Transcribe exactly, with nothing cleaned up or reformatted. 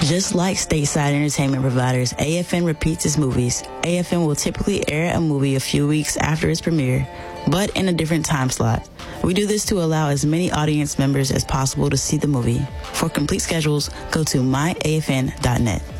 Just like stateside entertainment providers, A F N repeats its movies. A F N will typically air a movie a few weeks after its premiere, but in a different time slot. We do this to allow as many audience members as possible to see the movie. For complete schedules, go to my A F N dot net.